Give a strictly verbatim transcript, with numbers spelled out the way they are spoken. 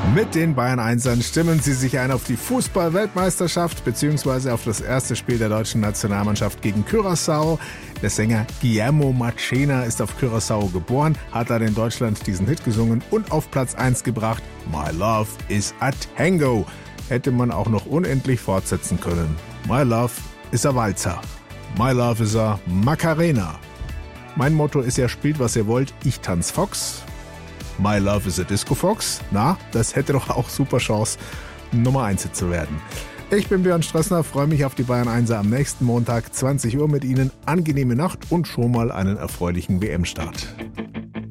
Mit den Bayern Einsern stimmen sie sich ein auf die Fußball-Weltmeisterschaft bzw. auf das erste Spiel der deutschen Nationalmannschaft gegen Curaçao. Der Sänger Guillermo Marchena ist auf Curaçao geboren, hat dann in Deutschland diesen Hit gesungen und auf Platz eins gebracht. My Love is a Tango. Hätte man auch noch unendlich fortsetzen können. My Love is a Walzer. My Love is a Macarena. Mein Motto ist ja, spielt was ihr wollt, ich tanz Fox. My Love is a Disco Fox. Na, das hätte doch auch super Chance, Nummer eins zu werden. Ich bin Björn Strössner, freue mich auf die Bayern Einser am nächsten Montag, zwanzig Uhr mit Ihnen. Angenehme Nacht und schon mal einen erfreulichen W M-Start.